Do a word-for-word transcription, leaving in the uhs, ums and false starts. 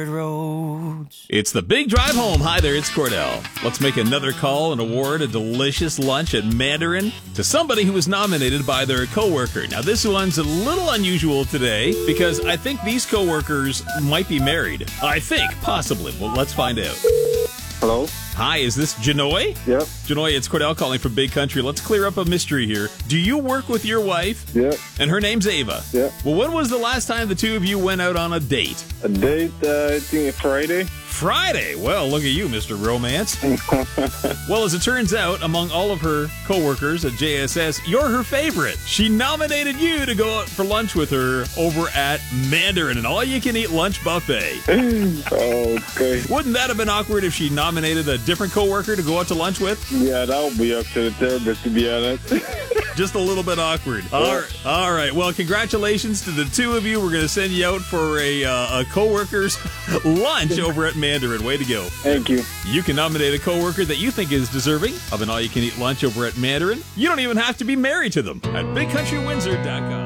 roads. It's the Big Drive Home. Hi there, it's Cordell. Let's make another call and award a delicious lunch at Mandarin to somebody who was nominated by their coworker. Now, this one's a little unusual today because I think these coworkers might be married. I think, possibly. Well, let's find out. Hello? Hi, is this Janoy? Yep. Janoy, it's Cordell calling from Big Country. Let's clear up a mystery here. Do you work with your wife? Yep. And her name's Ava? Yep. Well, when was the last time the two of you went out on a date? A date, uh, I think Friday. Friday. Well, look at you, Mister Romance. Well, as it turns out, among all of her coworkers at J S S, you're her favorite. She nominated you to go out for lunch with her over at Mandarin, an all-you-can-eat lunch buffet. Okay. Wouldn't that have been awkward if she nominated a different coworker to go out to lunch with? Yeah, that would be up to the therapist, to be honest. Just a little bit awkward. All right. All right. Well, congratulations to the two of you. We're going to send you out for a, uh, a coworker's lunch over at Mandarin. Way to go. Thank you. You can nominate a coworker that you think is deserving of an all-you-can-eat lunch over at Mandarin. You don't even have to be married to them at big country windsor dot com.